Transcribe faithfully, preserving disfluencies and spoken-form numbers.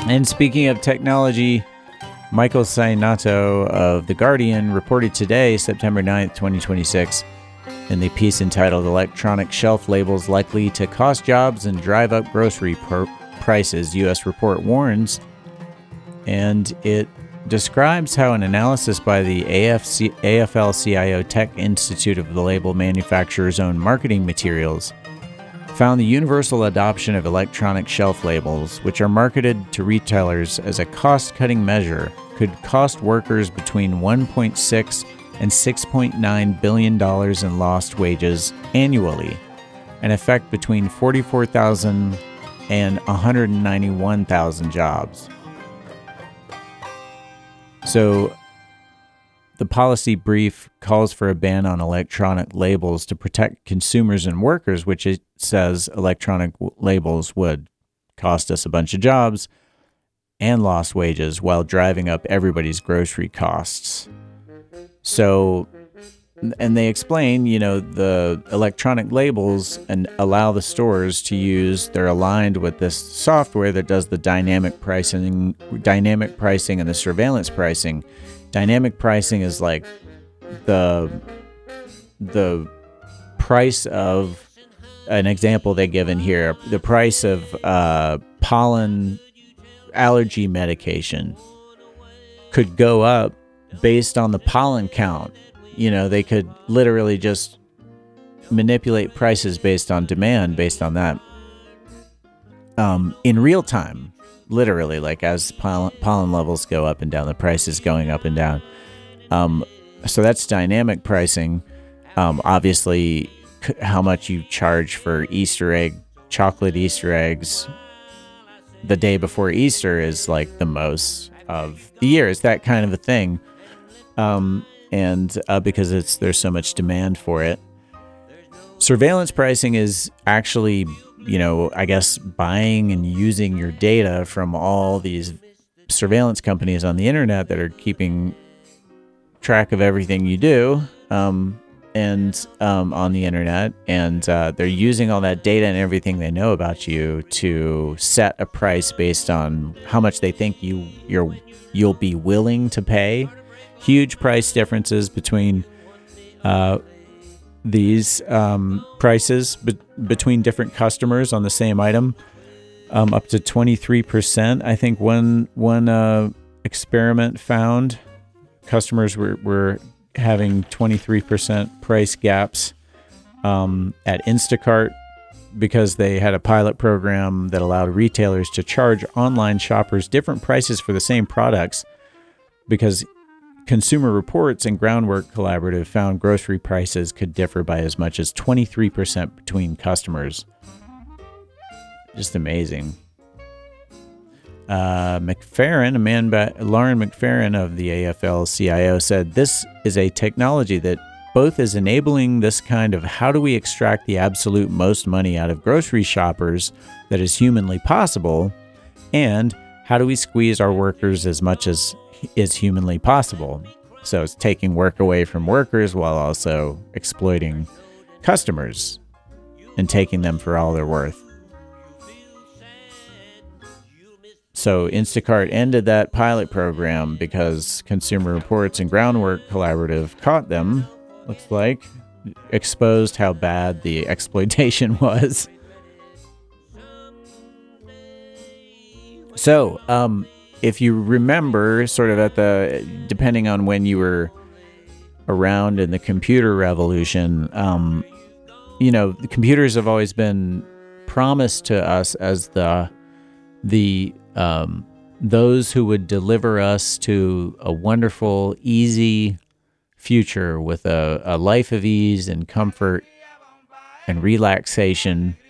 And speaking of technology, Michael Sainato of The Guardian reported today, September ninth, twenty twenty-six, in the piece entitled Electronic Shelf Labels Likely to Cost Jobs and Drive Up Grocery per- Prices, U S report warns. And it describes how an analysis by the A F C, A F L C I O Tech Institute of the Label Manufacturer's Own Marketing Materials found the universal adoption of electronic shelf labels, which are marketed to retailers as a cost-cutting measure, could cost workers between one point six and six point nine billion dollars in lost wages annually, and affect between forty-four thousand and one hundred ninety-one thousand jobs. So, the policy brief calls for a ban on electronic labels to protect consumers and workers, which it says electronic w- labels would cost us a bunch of jobs and lost wages while driving up everybody's grocery costs. So, and they explain, you know, the electronic labels and allow the stores to use, they're aligned with this software that does the dynamic pricing, dynamic pricing and the surveillance pricing. Dynamic pricing is like the the price of, an example they give in here, the price of uh, pollen allergy medication could go up based on the pollen count. You know, they could literally just manipulate prices based on demand, based on that. Um, in real time, literally, like as pollen, pollen levels go up and down, the price is going up and down. Um, so that's dynamic pricing. Um, obviously, c- how much you charge for Easter egg, chocolate Easter eggs the day before Easter is like the most of the year. It's that kind of a thing. Um, and uh, because it's there's so much demand for it. Surveillance pricing is actually, you know, I guess buying and using your data from all these surveillance companies on the internet that are keeping track of everything you do um, and um, on the internet. And uh, they're using all that data and everything they know about you to set a price based on how much they think you, you're, you'll be willing to pay. Huge price differences between uh, these um, prices be- between different customers on the same item, um, up to twenty-three percent. I think one one uh, experiment found customers were, were having twenty-three percent price gaps um, at Instacart because they had a pilot program that allowed retailers to charge online shoppers different prices for the same products, because Consumer Reports and Groundwork Collaborative found grocery prices could differ by as much as twenty-three percent between customers. Just amazing. Uh, McFerrin, a man by Lauren McFerrin of the A F L C I O, said this is a technology that both is enabling this kind of how do we extract the absolute most money out of grocery shoppers that is humanly possible, and how do we squeeze our workers as much as is humanly possible. So it's taking work away from workers while also exploiting customers and taking them for all they're worth. So Instacart ended that pilot program because Consumer Reports and Groundwork Collaborative caught them, looks like, exposed how bad the exploitation was. So, um, if you remember, sort of at the, depending on when you were around in the computer revolution, um, you know, the computers have always been promised to us as the, the, um, those who would deliver us to a wonderful, easy future with a, a life of ease and comfort and relaxation.